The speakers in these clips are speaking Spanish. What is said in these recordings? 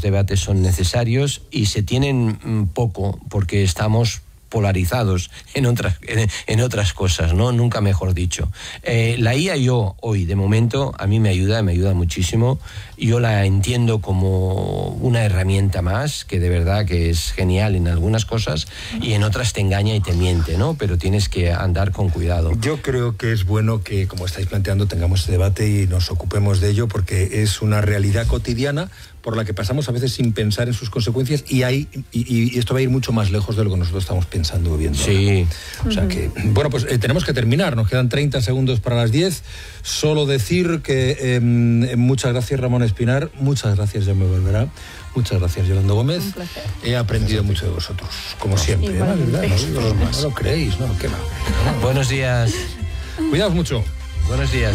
los debates son necesarios y se tienen poco porque estamos polarizados en otras cosas, ¿no? Nunca mejor dicho. La IA hoy, de momento, a mí me ayuda muchísimo. Yo la entiendo como una herramienta más, que de verdad que es genial en algunas cosas y en otras te engaña y te miente, ¿no? Pero tienes que andar con cuidado. Yo creo que es bueno que, como estáis planteando, tengamos este debate y nos ocupemos de ello, porque es una realidad cotidiana por la que pasamos a veces sin pensar en sus consecuencias y esto va a ir mucho más lejos de lo que nosotros estamos pensando o viendo. Sí. O sea que, bueno, pues tenemos que terminar, nos quedan 30 segundos para las 10. Solo decir que muchas gracias, Ramón Espinar, muchas gracias, Jaume Barberá, muchas gracias, Yolanda Gómez. Un placer. He aprendido mucho de vosotros, como siempre, ¿verdad? No lo creéis, ¿no? ¿Qué va? Buenos días. Cuidaos mucho. Buenos días.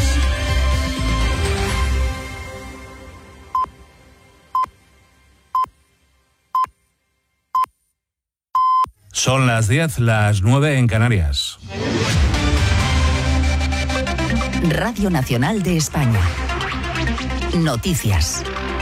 Son las 10, las 9 en Canarias. Radio Nacional de España. Noticias.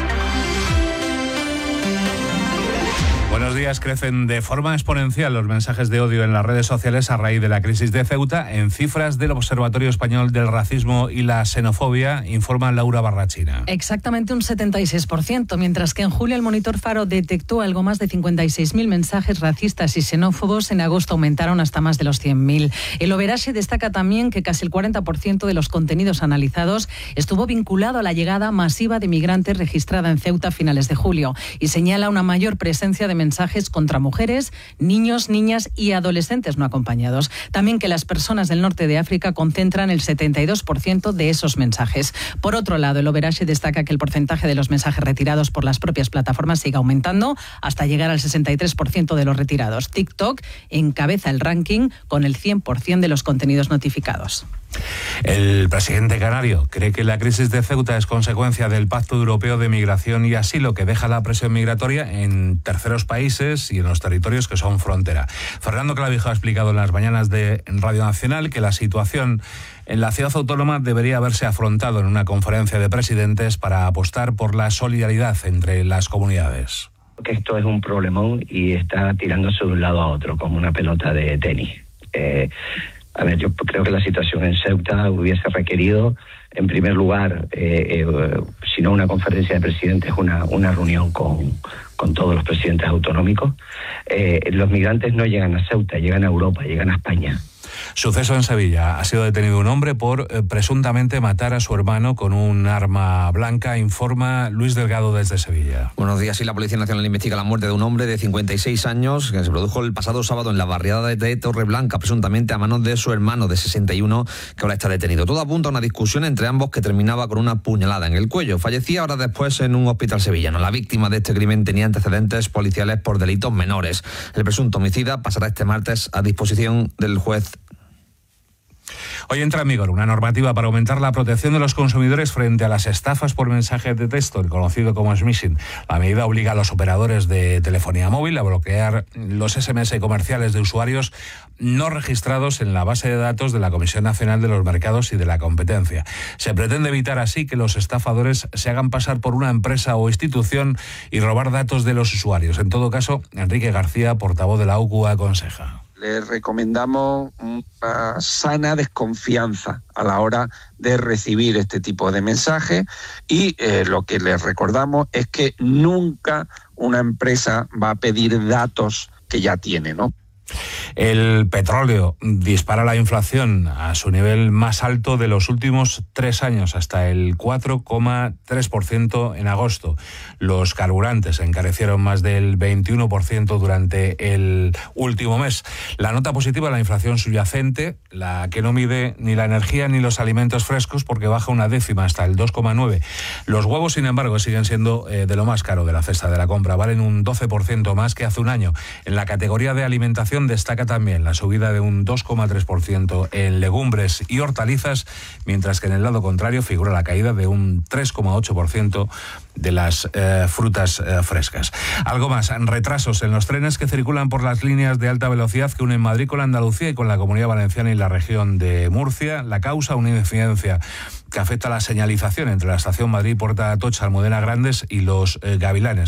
Buenos días. Crecen de forma exponencial los mensajes de odio en las redes sociales a raíz de la crisis de Ceuta. En cifras del Observatorio Español del Racismo y la Xenofobia, informa Laura Barrachina. Exactamente un 76%, mientras que en julio el monitor Faro detectó algo más de 56.000 mensajes racistas y xenófobos. En agosto aumentaron hasta más de los 100.000. El Overaxe destaca también que casi el 40% de los contenidos analizados estuvo vinculado a la llegada masiva de migrantes registrada en Ceuta a finales de julio y señala una mayor presencia de mensajes contra mujeres, niños, niñas y adolescentes no acompañados. También que las personas del norte de África concentran el 72% de esos mensajes. Por otro lado, el Overaxe destaca que el porcentaje de los mensajes retirados por las propias plataformas sigue aumentando hasta llegar al 63% de los retirados. TikTok encabeza el ranking con el 100% de los contenidos notificados. El presidente canario cree que la crisis de Ceuta es consecuencia del Pacto Europeo de Migración y Asilo, que deja la presión migratoria en terceros países y en los territorios que son frontera. Fernando Clavijo ha explicado en las mañanas de Radio Nacional que la situación en la ciudad autónoma debería haberse afrontado en una conferencia de presidentes para apostar por la solidaridad entre las comunidades. Que esto es un problemón y está tirándose de un lado a otro como una pelota de tenis. A ver, yo creo que la situación en Ceuta hubiese requerido, en primer lugar, si no una conferencia de presidentes, una reunión con todos los presidentes autonómicos. Los migrantes no llegan a Ceuta, llegan a Europa, llegan a España. Suceso en Sevilla. Ha sido detenido un hombre por presuntamente matar a su hermano con un arma blanca, informa Luis Delgado desde Sevilla. Buenos días. Y la Policía Nacional investiga la muerte de un hombre de 56 años que se produjo el pasado sábado en la barriada de Torreblanca, presuntamente a manos de su hermano de 61, que ahora está detenido. Todo apunta a una discusión entre ambos que terminaba con una puñalada en el cuello. Fallecía horas después en un hospital sevillano. La víctima de este crimen tenía antecedentes policiales por delitos menores. El presunto homicida pasará este martes a disposición del juez. Hoy entra en vigor una normativa para aumentar la protección de los consumidores frente a las estafas por mensajes de texto, el conocido como smishing. La medida obliga a los operadores de telefonía móvil a bloquear los SMS comerciales de usuarios no registrados en la base de datos de la Comisión Nacional de los Mercados y de la Competencia. Se pretende evitar así que los estafadores se hagan pasar por una empresa o institución y robar datos de los usuarios. En todo caso, Enrique García, portavoz de la UCU, aconseja. Les recomendamos una sana desconfianza a la hora de recibir este tipo de mensajes y lo que les recordamos es que nunca una empresa va a pedir datos que ya tiene, ¿no? El petróleo dispara la inflación a su nivel más alto de los últimos 3 años, hasta el 4,3% en agosto. Los carburantes encarecieron más del 21% durante el último mes. La nota positiva, la inflación subyacente, la que no mide ni la energía ni los alimentos frescos, porque baja 1/10 hasta el 2,9%. Los huevos, sin embargo, siguen siendo de lo más caro de la cesta de la compra. Valen un 12% más que hace un año. En la categoría de alimentación destaca también la subida de un 2,3% en legumbres y hortalizas, mientras que en el lado contrario figura la caída de un 3,8% de las frutas frescas. Algo más, retrasos en los trenes que circulan por las líneas de alta velocidad que unen Madrid con Andalucía y con la Comunidad Valenciana y la región de Murcia. La causa, una incidencia que afecta a la señalización entre la estación Madrid, Puerta de Atocha, Almudena Grandes y los Gavilanes.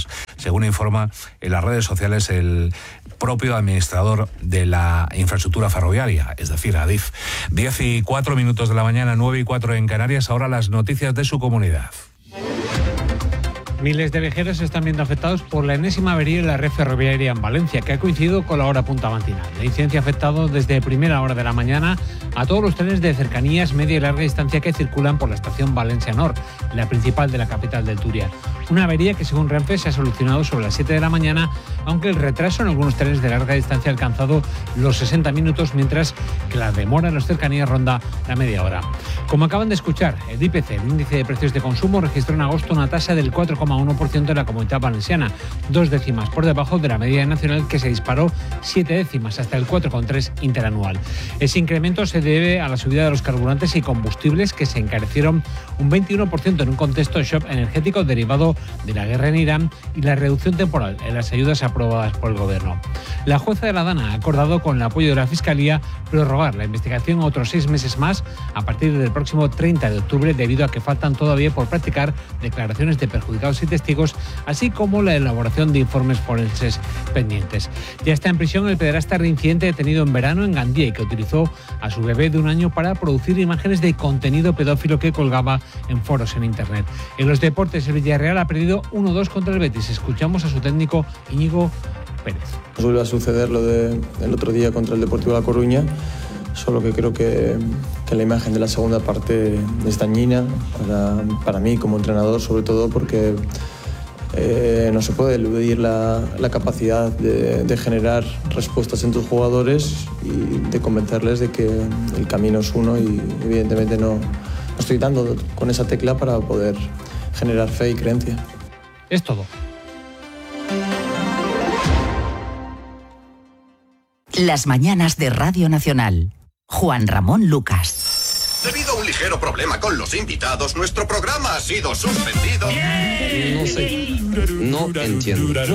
según informa en las redes sociales el propio administrador de la infraestructura ferroviaria, es decir, Adif. 10:04 de la mañana, 9:04 en Canarias. Ahora las noticias de su comunidad. Miles de viajeros se están viendo afectados por la enésima avería en la red ferroviaria en Valencia, que ha coincidido con la hora punta matinal. La incidencia ha afectado desde primera hora de la mañana a todos los trenes de cercanías, media y larga distancia que circulan por la estación Valencia Nord, la principal de la capital del Túria. Una avería que, según Renfe, se ha solucionado sobre las 7 de la mañana, aunque el retraso en algunos trenes de larga distancia ha alcanzado los 60 minutos, mientras que la demora en las cercanías ronda la media hora. Como acaban de escuchar, el IPC, el índice de precios de consumo, registró en agosto una tasa del 4,1% en la Comunidad Valenciana, 2 décimas por debajo de la media nacional, que se disparó 7 décimas hasta el 4,3 interanual. Ese incremento se debe a la subida de los carburantes y combustibles, que se encarecieron un 21% en un contexto de shock energético derivado de la guerra en Irán y la reducción temporal en las ayudas aprobadas por el Gobierno. La jueza de la Dana ha acordado, con el apoyo de la Fiscalía, prorrogar la investigación otros 6 meses más a partir del próximo 30 de octubre, debido a que faltan todavía por practicar declaraciones de perjudicados y testigos, así como la elaboración de informes forenses pendientes. Ya está en prisión el pederasta reincidente detenido en verano en Gandía y que utilizó a su bebé de 1 año para producir imágenes de contenido pedófilo que colgaba en foros en Internet. En los deportes, el Villarreal ha perdido 1-2 contra el Betis. Escuchamos a su técnico Íñigo Pérez. Nos vuelve a suceder lo del otro día contra el Deportivo La Coruña, solo que creo que la imagen de la segunda parte es dañina para mí como entrenador, sobre todo porque no se puede eludir la capacidad de generar respuestas en tus jugadores y de convencerles de que el camino es uno, y evidentemente no estoy dando con esa tecla para poder generar fe y creencia. Es todo. Las mañanas de Radio Nacional. Juan Ramón Lucas. Debido a un ligero problema con los invitados, nuestro programa ha sido suspendido. No sé, no entiendo.